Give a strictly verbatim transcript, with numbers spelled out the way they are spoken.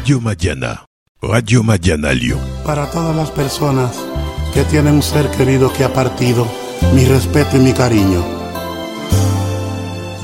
Radio Mariana, Radio Mariana Lyon. Para todas las personas que tienen un ser querido que ha partido, mi respeto y mi cariño.